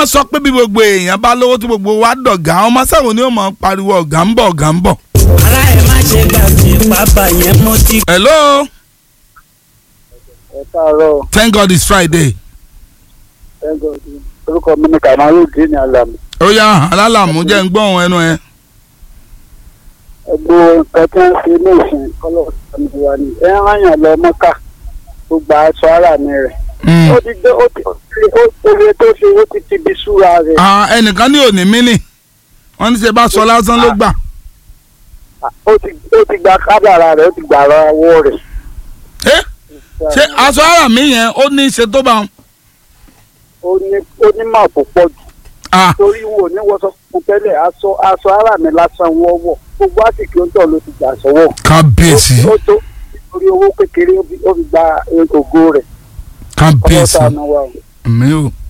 máa sọ pé bí gbogbo èèyàn bá lówó tí gbogbo wa dọ̀gá ọmọ sáwọn ni ó máa pariwo ọ̀gá ń bọ̀ ọ̀gá ń bọ̀. ara ẹ̀ má ṣe gbàgbé pápá yẹn mo ti. hello. ẹ káàárọ̀. Thank God it's Friday. Thank God. Orúkọ mi ni Kamaludeen Alamu. ó yá alálàmú jẹ́ ń gbọ́n ẹnu ẹ. Ẹgbẹ́ nǹkan tí wọ́n ṣe ní ìsìn ọlọ́ọ̀sán ni wà ní. Ẹ ń rányàn lọ Mọ́kà tó gba aṣọ ara mi rẹ̀. Ó ti gbé ó tó ṣe ó ti ti bí súra rẹ̀. ẹnìkan ní òní mínì wọ́n ní ṣe bá sọ lásán ló gbà. Ó ti gba kádàrá rẹ̀ ó ti gbà ọwọ́ rẹ̀. ṣé aṣọ ara mi yẹn ó ní í ṣe tó bá wọn. Ó ní máa pọ̀ jù. Torí wo ní wọ́n sọ fún tẹ́lẹ̀ aṣọ ara mi lásán wọ́wọ́ gbogbo àsìkò ń tọ̀ ló ti gbà sọ́wọ́. kábíyèsí. ó tó nítorí owó kékeré ó fi gba ògo rẹ̀. kábíyèsí. ọlọ́ta àná wa o. mi ò.